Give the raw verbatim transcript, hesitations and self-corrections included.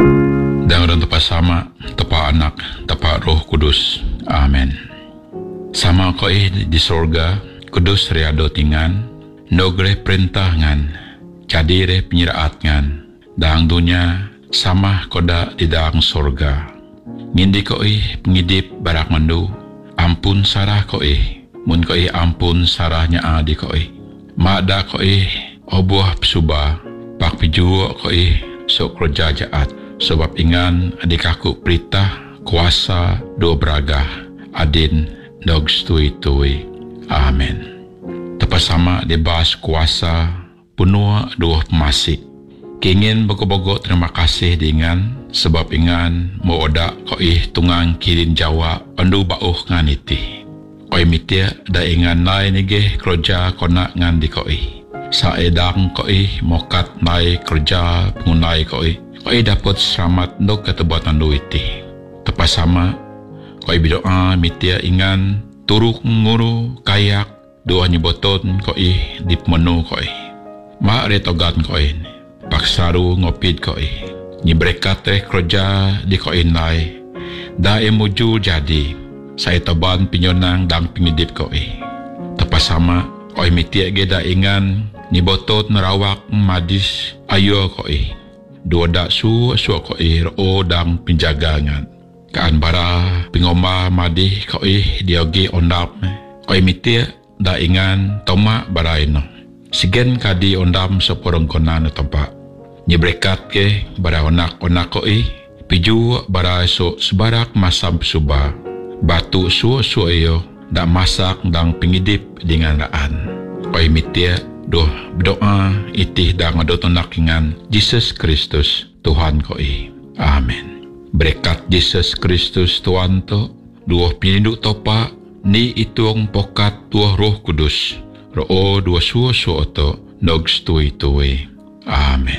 Dan ron tepa sama, tepa anak, tepa roh kudus. Amen. Sama ko eh di sorga, kudus riado tingan, nogre perintah ngan, cadire penyiraat ngan, dang dunia sama koda di daang sorga. Ngindi ko eh pengidip barak mandu, ampun sarah ko eh, mun ko eh ampun sarahnya adi ko eh. Mada ko eh obuah psuba, pak pijuo ko eh sok roja jaat, sebab ingan adik aku perintah kuasa dua beragah, adin dog stui tui. Amen. Tepasama dibahas kuasa punua dua pemasik. Kingin bogo-bogo terima kasih dengan sebab ingan mo oda ko ih tungang kirin Jawa andu bauh ngan iti. Koi mitia da ingan nai nige kerja kona ngan di ko ih. Sa edang ko ih mokat nai kerja pengunai ko ih. Koi dapat selamat ndok ketebuat andu iti. Tepasama koi bidoa mitia ingan turuk nguru kayak doa nyiboton ko ih dip menu ko ih. Ma retogan ko ih. Paksaru ngopid ko eh. Nyibrekat eh kerja di ko inay. Da emuju jadi. Saya taban pinyonang dang pingidip ko eh. Tapasama ko imitia geda ingan. Nibotot narawak madis ayo ko eh. Dua da su su ko eh ro dang pinjagangan. Kaan bara pingoma madi ko eh diogi ondap. Ko imitia da ingan toma baray no. Sigen kadi ondam sa porong konan na tempat. Nyibrekat ke bara onak-onak ko eh. Piju bara so sebarak masam suba. Batu su-su iyo. Da masak dang pingidip dengan raan. Koi mitia doh berdoa itih dang adotonak ingan Jesus Kristus Tuhan ko eh. Amen. Berkat Jesus Kristus Tuhan to. Duoh pininduk topa. Ni itong pokat tuah roh kudus. Roh dua su-su to. Nog stui-tui. Amen.